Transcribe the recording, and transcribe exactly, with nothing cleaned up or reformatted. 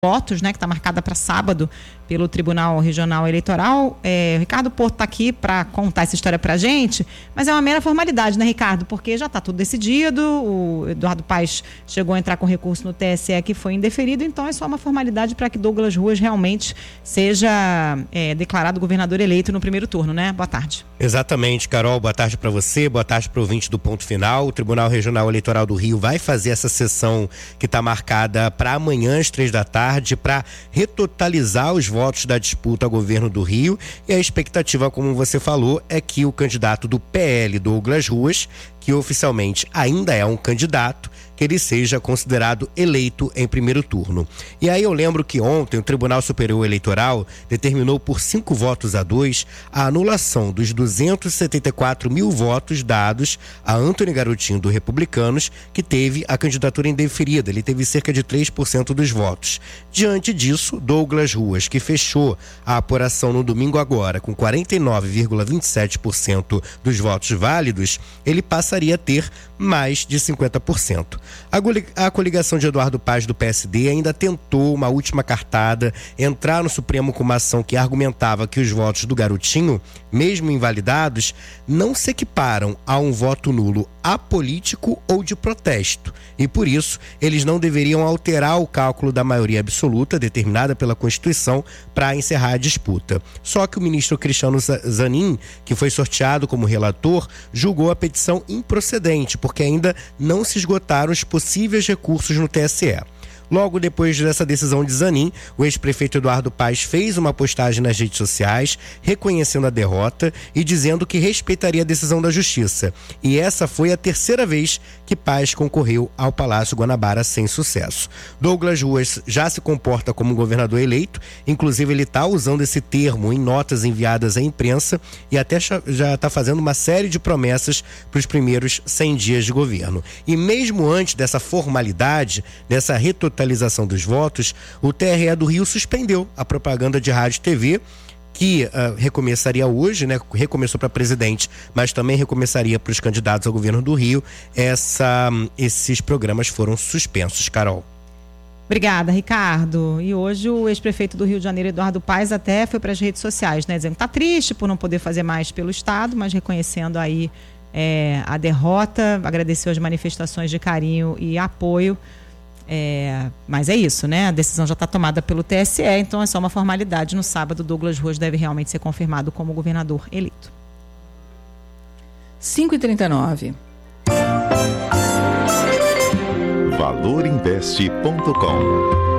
votos, né, que está marcada para sábado pelo Tribunal Regional Eleitoral. É, o Ricardo Porto está aqui para contar essa história para a gente, mas é uma mera formalidade, né, Ricardo? Porque já está tudo decidido, o Eduardo Paes chegou a entrar com recurso no T S E que foi indeferido, então é só uma formalidade para que Douglas Ruas realmente seja é, declarado governador eleito no primeiro turno, né? Boa tarde. Exatamente, Carol, boa tarde para você, boa tarde para o ouvinte do Ponto Final. O Tribunal Regional Eleitoral do Rio vai fazer essa sessão que está marcada para amanhã às três da tarde, para retotalizar os votos da disputa ao governo do Rio, e a expectativa, como você falou, é que o candidato do P L, Douglas Ruas, que oficialmente ainda é um candidato, que ele seja considerado eleito em primeiro turno. E aí eu lembro que ontem o Tribunal Superior Eleitoral determinou por cinco votos a dois a anulação dos duzentos e setenta e quatro mil votos dados a Antony Garotinho do Republicanos, que teve a candidatura indeferida. Ele teve cerca de três por cento dos votos. Diante disso, Douglas Ruas, que fechou a apuração no domingo agora com quarenta e nove vírgula vinte e sete por cento dos votos válidos, ele passaria a ter mais de cinquenta por cento. A coligação de Eduardo Paes do P S D ainda tentou uma última cartada, entrar no Supremo com uma ação que argumentava que os votos do Garotinho, mesmo invalidados, não se equiparam a um voto nulo apolítico ou de protesto, e por isso eles não deveriam alterar o cálculo da maioria absoluta determinada pela Constituição para encerrar a disputa. Só que o ministro Cristiano Zanin, que foi sorteado como relator, julgou a petição improcedente, porque ainda não se esgotaram os possíveis recursos no T S E. Logo depois dessa decisão de Zanin, o ex-prefeito Eduardo Paes fez uma postagem nas redes sociais, reconhecendo a derrota e dizendo que respeitaria a decisão da Justiça. E essa foi a terceira vez que Paes concorreu ao Palácio Guanabara sem sucesso. Douglas Ruas já se comporta como um governador eleito, inclusive ele está usando esse termo em notas enviadas à imprensa e até já está fazendo uma série de promessas para os primeiros cem dias de governo. E mesmo antes dessa formalidade, dessa retotalização dos votos, o T R E do Rio suspendeu a propaganda de rádio e T V, que uh, recomeçaria hoje, né? Recomeçou para presidente, mas também recomeçaria para os candidatos ao governo do Rio. Essa, esses programas foram suspensos, Carol. Obrigada, Ricardo. E hoje o ex-prefeito do Rio de Janeiro, Eduardo Paes, até foi para as redes sociais, né? Dizendo que está triste por não poder fazer mais pelo Estado, mas reconhecendo aí é, a derrota, agradeceu as manifestações de carinho e apoio. É, mas é isso, né? A decisão já está tomada pelo T S E, então é só uma formalidade. No sábado, Douglas Ruas deve realmente ser confirmado como governador eleito. cinco e trinta e nove. valor investe ponto com